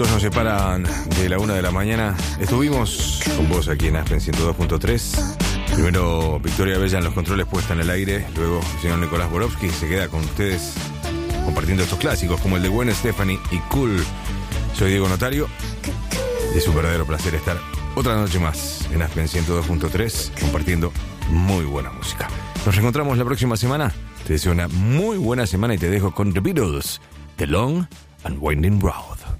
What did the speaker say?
minutos nos separan de la 1 de la mañana. Estuvimos con vos aquí en Aspen 102.3. Primero Victoria Bella en los controles, puesta en el aire. Luego el señor Nicolás Borowski se queda con ustedes compartiendo estos clásicos como el de Gwen Stefani y Cool. Soy Diego Notario. Es un verdadero placer estar otra noche más en Aspen 102.3 compartiendo muy buena música. Nos reencontramos la próxima semana. Te deseo una muy buena semana y te dejo con The Beatles, The Long and Winding Road.